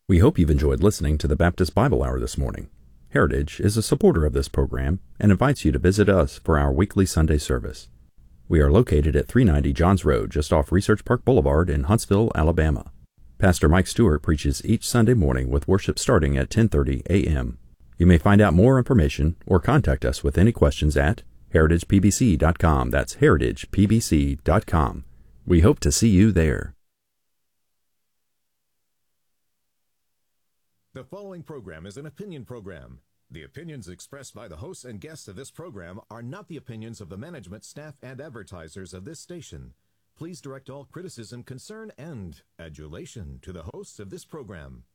We hope you've enjoyed listening to the Baptist Bible Hour this morning. Heritage is a supporter of this program and invites you to visit us for our weekly Sunday service. We are located at 390 Johns Road, just off Research Park Boulevard in Huntsville, Alabama. Pastor Mike Stewart preaches each Sunday morning with worship starting at 10:30 a.m. You may find out more information or contact us with any questions at heritagepbc.com. That's heritagepbc.com. We hope to see you there. The following program is an opinion program. The opinions expressed by the hosts and guests of this program are not the opinions of the management, staff, and advertisers of this station. Please direct all criticism, concern, and adulation to the hosts of this program.